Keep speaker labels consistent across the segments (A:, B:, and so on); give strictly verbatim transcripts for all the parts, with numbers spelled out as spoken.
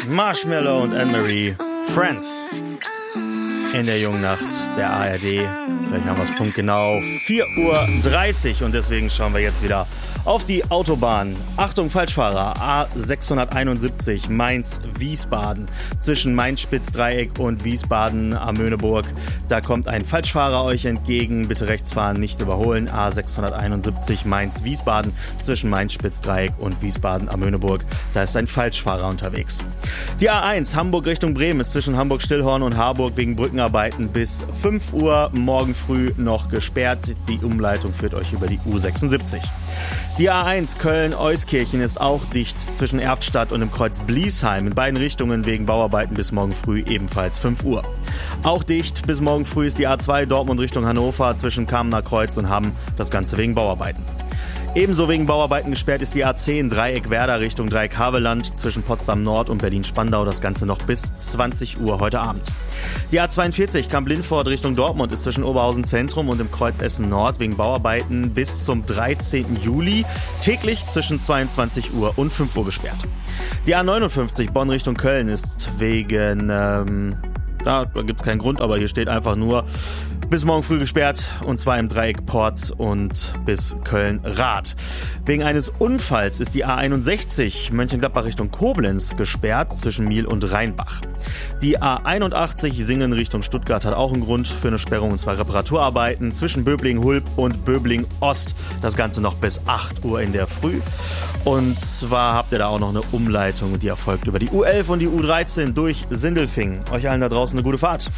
A: Marshmello und Anne-Marie, Friends. In der jungen Nacht der A R D. Gleich haben wir es punktgenau vier Uhr dreißig und deswegen schauen wir jetzt wieder auf die Autobahn. Achtung, Falschfahrer, A sechshunderteinundsiebzig Mainz-Wiesbaden zwischen Mainz-Spitz-Dreieck und Wiesbaden-Amöneburg. Da kommt ein Falschfahrer euch entgegen. Bitte rechts fahren, nicht überholen. A sechshunderteinundsiebzig Mainz-Wiesbaden zwischen Mainz-Spitz-Dreieck und Wiesbaden-Amöneburg. Da ist ein Falschfahrer unterwegs. Die A eins Hamburg Richtung Bremen ist zwischen Hamburg-Stillhorn und Harburg wegen Brückenarbeiten bis fünf Uhr morgen früh noch gesperrt. Die Umleitung führt euch über die U sechsundsiebzig. Die A eins Köln-Euskirchen ist auch dicht zwischen Erftstadt und dem Kreuz Bliesheim. In beiden Richtungen wegen Bauarbeiten bis morgen früh ebenfalls fünf Uhr. Auch dicht bis morgen früh ist die A zwei Dortmund Richtung Hannover zwischen Kamener Kreuz und Hamm. Das Ganze wegen Bauarbeiten. Ebenso wegen Bauarbeiten gesperrt ist die A zehn Dreieck-Werder Richtung Dreieck-Havelland zwischen Potsdam Nord und Berlin-Spandau. Das Ganze noch bis zwanzig Uhr heute Abend. Die A zweiundvierzig Kamp-Lindfort Richtung Dortmund ist zwischen Oberhausen Zentrum und dem Kreuz Essen Nord wegen Bauarbeiten bis zum dreizehnten Juli täglich zwischen zweiundzwanzig Uhr und fünf Uhr gesperrt. Die A neunundfünfzig Bonn Richtung Köln ist wegen... Ähm, da, da gibt es keinen Grund, aber hier steht einfach nur bis morgen früh gesperrt, und zwar im Dreieck Porz und bis Köln-Rath. Wegen eines Unfalls ist die A einundsechzig Mönchengladbach Richtung Koblenz gesperrt zwischen Miel und Rheinbach. Die A einundachtzig Singen Richtung Stuttgart hat auch einen Grund für eine Sperrung, und zwar Reparaturarbeiten zwischen Böblingen-Hulb und Böblingen-Ost. Das Ganze noch bis acht Uhr in der Früh. Und zwar habt ihr da auch noch eine Umleitung, die erfolgt über die U elf und die U dreizehn durch Sindelfingen. Euch allen da draußen eine gute Fahrt.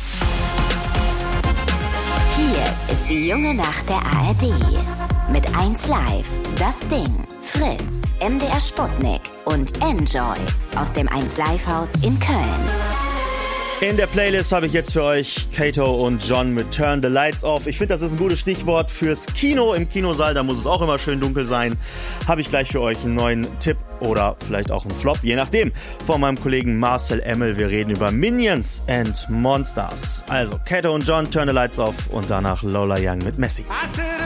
B: Hier ist die junge Nacht der A R D. Mit eins Live, Das Ding, Fritz, M D R Sputnik und Enjoy aus dem eins Live Haus in Köln.
A: In der Playlist habe ich jetzt für euch Kato und John mit Turn the Lights Off. Ich finde, das ist ein gutes Stichwort fürs Kino. Im Kinosaal, da muss es auch immer schön dunkel sein. Habe ich gleich für euch einen neuen Tipp oder vielleicht auch einen Flop, je nachdem, von meinem Kollegen Marcel Emmel. Wir reden über Minions and Monsters. Also Kato und John, Turn the Lights Off und danach Lola Young mit Messi.